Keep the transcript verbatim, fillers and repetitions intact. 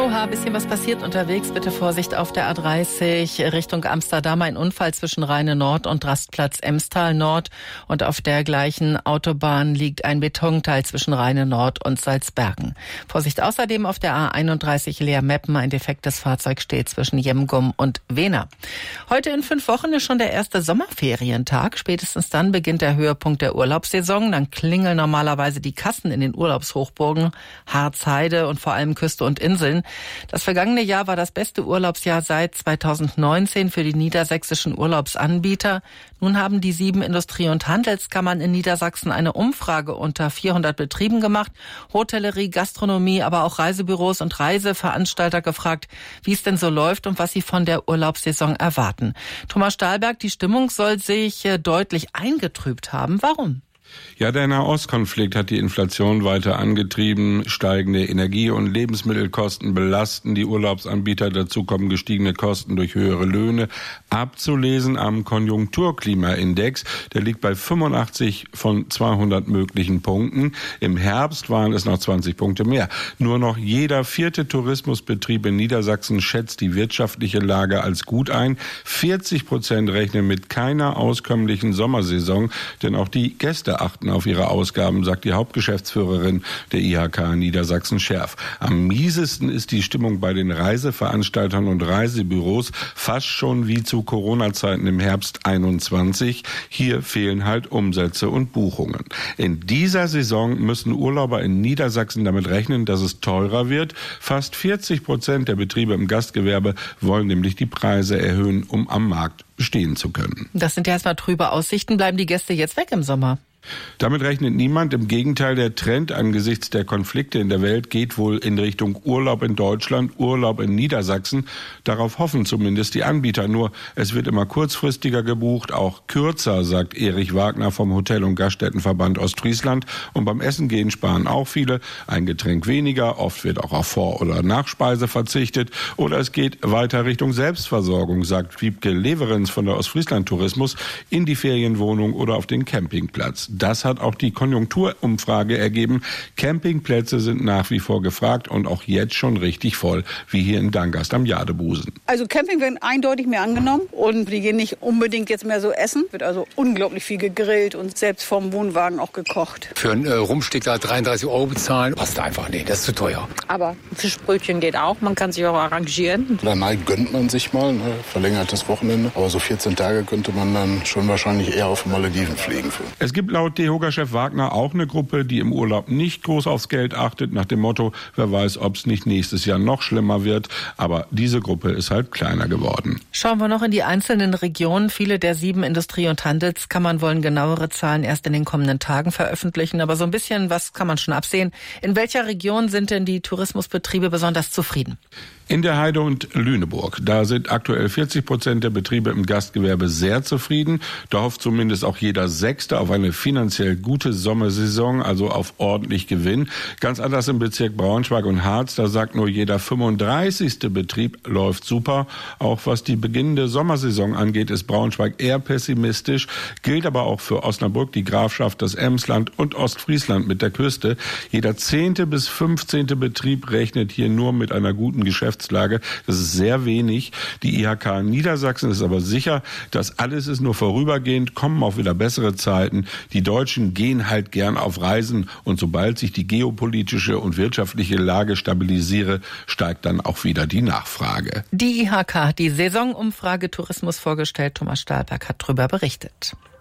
Oha, bisschen was passiert unterwegs. Bitte Vorsicht auf der A dreißig Richtung Amsterdam. Ein Unfall zwischen Rheine Nord und Rastplatz Emstal Nord. Und auf der gleichen Autobahn liegt ein Betonteil zwischen Rheine Nord und Salzbergen. Vorsicht außerdem auf der A einunddreißig Leer-Meppen. Ein defektes Fahrzeug steht zwischen Jemgum und Wena. Heute in fünf Wochen ist schon der erste Sommerferientag. Spätestens dann beginnt der Höhepunkt der Urlaubssaison. Dann klingeln normalerweise die Kassen in den Urlaubshochburgen Harz, Heide und vor allem Küste und Inseln. Das vergangene Jahr war das beste Urlaubsjahr seit zweitausendneunzehn für die niedersächsischen Urlaubsanbieter. Nun haben die sieben Industrie- und Handelskammern in Niedersachsen eine Umfrage unter vierhundert Betrieben gemacht. Hotellerie, Gastronomie, aber auch Reisebüros und Reiseveranstalter gefragt, wie es denn so läuft und was sie von der Urlaubssaison erwarten. Thomas Stahlberg, die Stimmung soll sich deutlich eingetrübt haben. Warum? Ja, der Nahostkonflikt hat die Inflation weiter angetrieben. Steigende Energie- und Lebensmittelkosten belasten die Urlaubsanbieter. Dazu kommen gestiegene Kosten durch höhere Löhne. Abzulesen am Konjunkturklimaindex. Der liegt bei fünfundachtzig von zweihundert möglichen Punkten. Im Herbst waren es noch zwanzig Punkte mehr. Nur noch jeder vierte Tourismusbetrieb in Niedersachsen schätzt die wirtschaftliche Lage als gut ein. vierzig Prozent rechnen mit keiner auskömmlichen Sommersaison, denn auch die Gäste achten auf ihre Ausgaben, sagt die Hauptgeschäftsführerin der I H K Niedersachsen Scherf. Am miesesten ist die Stimmung bei den Reiseveranstaltern und Reisebüros, fast schon wie zu Corona-Zeiten im Herbst einundzwanzig. Hier fehlen halt Umsätze und Buchungen. In dieser Saison müssen Urlauber in Niedersachsen damit rechnen, dass es teurer wird. Fast vierzig Prozent der Betriebe im Gastgewerbe wollen nämlich die Preise erhöhen, um am Markt bestehen zu können. Das sind ja erstmal trübe Aussichten. Bleiben die Gäste jetzt weg im Sommer? Damit rechnet niemand. Im Gegenteil, der Trend angesichts der Konflikte in der Welt geht wohl in Richtung Urlaub in Deutschland, Urlaub in Niedersachsen. Darauf hoffen zumindest die Anbieter. Nur es wird immer kurzfristiger gebucht, auch kürzer, sagt Erich Wagner vom Hotel- und Gaststättenverband Ostfriesland. Und beim Essen gehen sparen auch viele. Ein Getränk weniger, oft wird auch auf Vor- oder Nachspeise verzichtet. Oder es geht weiter Richtung Selbstversorgung, sagt Wiebke Leverenz von der Ostfriesland Tourismus, in die Ferienwohnung oder auf den Campingplatz. Das hat auch die Konjunkturumfrage ergeben. Campingplätze sind nach wie vor gefragt und auch jetzt schon richtig voll, wie hier in Dangast am Jadebusen. Also Camping wird eindeutig mehr angenommen und wir gehen nicht unbedingt jetzt mehr so essen. Wird also unglaublich viel gegrillt und selbst vom Wohnwagen auch gekocht. Für einen äh, Rumstick da dreiunddreißig Euro bezahlen, passt einfach nicht, das ist zu teuer. Aber Fischbrötchen geht auch, man kann sich auch arrangieren. Mal gönnt man sich mal, ne, verlängertes Wochenende. Aber so vierzehn Tage könnte man dann schon wahrscheinlich eher auf Malediven fliegen. Für. Es gibt laut DEHOGA-Chef Wagner auch eine Gruppe, die im Urlaub nicht groß aufs Geld achtet, nach dem Motto, wer weiß, ob es nicht nächstes Jahr noch schlimmer wird. Aber diese Gruppe ist halt kleiner geworden. Schauen wir noch in die einzelnen Regionen. Viele der sieben Industrie- und Handelskammern wollen genauere Zahlen erst in den kommenden Tagen veröffentlichen. Aber so ein bisschen was kann man schon absehen. In welcher Region sind denn die Tourismusbetriebe besonders zufrieden? In der Heide und Lüneburg. Da sind aktuell vierzig Prozent der Betriebe im Gastgewerbe sehr zufrieden. Da hofft zumindest auch jeder Sechste auf eine finanziell gute Sommersaison, also auf ordentlich Gewinn. Ganz anders im Bezirk Braunschweig und Harz. Da sagt nur jeder fünfunddreißigste Betrieb läuft super. Auch was die beginnende Sommersaison angeht, ist Braunschweig eher pessimistisch. Gilt aber auch für Osnabrück, die Grafschaft, das Emsland und Ostfriesland mit der Küste. Jeder zehnte bis fünfzehnte Betrieb rechnet hier nur mit einer guten Geschäftslage. Das ist sehr wenig. Die I H K Niedersachsen ist aber sicher, das alles ist nur vorübergehend, kommen auch wieder bessere Zeiten. Die Deutschen gehen halt gern auf Reisen und sobald sich die geopolitische und wirtschaftliche Lage stabilisiere, steigt dann auch wieder die Nachfrage. Die I H K hat die Saisonumfrage Tourismus vorgestellt. Thomas Stahlberg hat darüber berichtet.